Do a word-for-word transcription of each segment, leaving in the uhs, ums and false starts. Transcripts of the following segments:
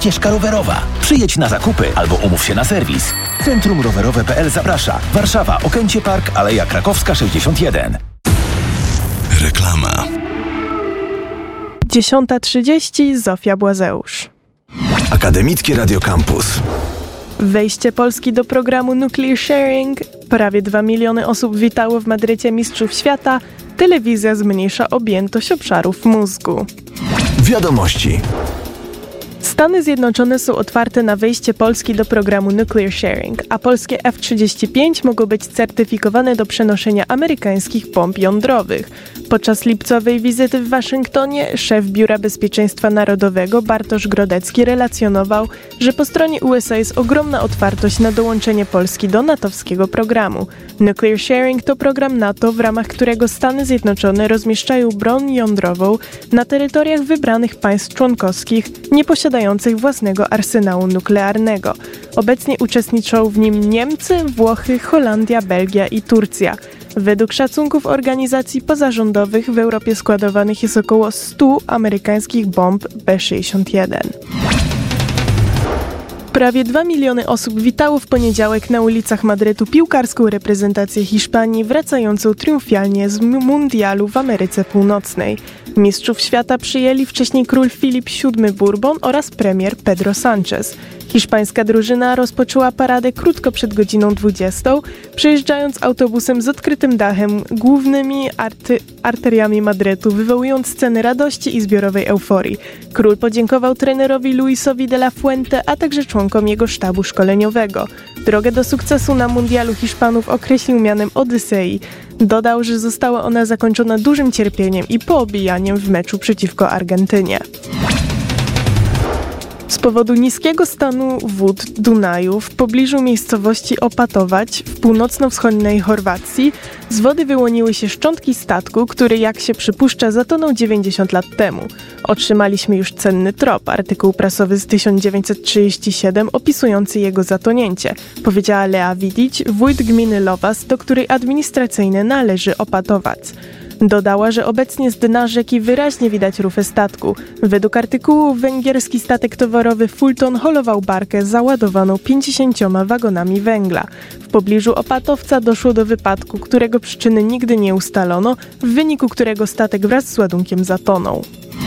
ścieżka rowerowa. Przyjedź na zakupy albo umów się na serwis. Centrum Rowerowe kropka p l zaprasza. Warszawa, Okęcie Park, Aleja Krakowska sześćdziesiąt jeden. Reklama. dziesiąta trzydzieści, Zofia Błazeusz. Akademickie Radio Campus. Wejście Polski do programu Nuclear Sharing. Prawie dwa miliony osób witało w Madrycie Mistrzów Świata. Telewizja zmniejsza objętość obszarów mózgu. Wiadomości. Stany Zjednoczone są otwarte na wejście Polski do programu Nuclear Sharing, a polskie F trzydzieści pięć mogą być certyfikowane do przenoszenia amerykańskich bomb jądrowych. Podczas lipcowej wizyty w Waszyngtonie szef Biura Bezpieczeństwa Narodowego Bartosz Grodecki relacjonował, że po stronie U S A jest ogromna otwartość na dołączenie Polski do natowskiego programu. Nuclear Sharing to program NATO, w ramach którego Stany Zjednoczone rozmieszczają broń jądrową na terytoriach wybranych państw członkowskich nieposiadających własnego arsenału nuklearnego. Obecnie uczestniczą w nim Niemcy, Włochy, Holandia, Belgia i Turcja. Według szacunków organizacji pozarządowych w Europie składowanych jest około stu amerykańskich bomb B sześćdziesiąt jeden. Prawie dwa miliony osób witało w poniedziałek na ulicach Madrytu piłkarską reprezentację Hiszpanii wracającą triumfalnie z mundialu w Ameryce Północnej. Mistrzów świata przyjęli wcześniej król Filip siódmy Bourbon oraz premier Pedro Sánchez. Hiszpańska drużyna rozpoczęła paradę krótko przed godziną dwudziestą, przejeżdżając autobusem z odkrytym dachem głównymi arty- arteriami Madrytu, wywołując sceny radości i zbiorowej euforii. Król podziękował trenerowi Luisowi de la Fuente, a także członkom jego sztabu szkoleniowego. Drogę do sukcesu na mundialu Hiszpanów określił mianem Odysei. Dodał, że została ona zakończona dużym cierpieniem i poobijaniem w meczu przeciwko Argentynie. Z powodu niskiego stanu wód Dunaju w pobliżu miejscowości Opatować w północno-wschodniej Chorwacji z wody wyłoniły się szczątki statku, który, jak się przypuszcza, zatonął dziewięćdziesiąt lat temu. Otrzymaliśmy już cenny trop, artykuł prasowy z tysiąc dziewięćset trzydziestego siódmego opisujący jego zatonięcie, powiedziała Lea Vidic, wójt gminy Lowas, do której administracyjnie należy Opatować. Dodała, że obecnie z dna rzeki wyraźnie widać rufę statku. Według artykułu węgierski statek towarowy Fulton holował barkę załadowaną pięćdziesięcioma wagonami węgla. W pobliżu Opatowca doszło do wypadku, którego przyczyny nigdy nie ustalono, w wyniku którego statek wraz z ładunkiem zatonął.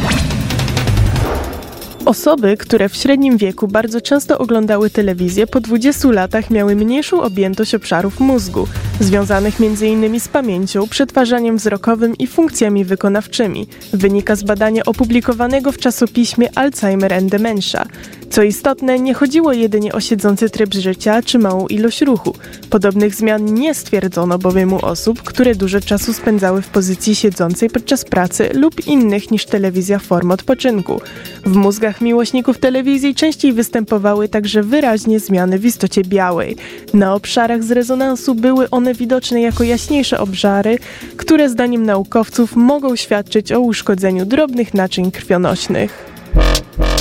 Osoby, które w średnim wieku bardzo często oglądały telewizję, po dwudziestu latach miały mniejszą objętość obszarów mózgu, związanych między innymi z pamięcią, przetwarzaniem wzrokowym i funkcjami wykonawczymi. Wynika z badania opublikowanego w czasopiśmie Alzheimer and Dementia. Co istotne, nie chodziło jedynie o siedzący tryb życia czy małą ilość ruchu. Podobnych zmian nie stwierdzono bowiem u osób, które dużo czasu spędzały w pozycji siedzącej podczas pracy lub innych niż telewizja form odpoczynku. W mózgach miłośników telewizji częściej występowały także wyraźnie zmiany w istocie białej. Na obszarach z rezonansu były one widoczne jako jaśniejsze obszary, które zdaniem naukowców mogą świadczyć o uszkodzeniu drobnych naczyń krwionośnych.